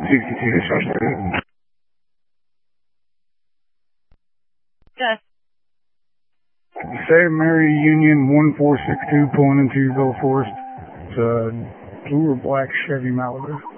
62 suspect. Yes. St. Mary Union 1462 pulling into Villa Forest. It's a blue or black Chevy Malibu.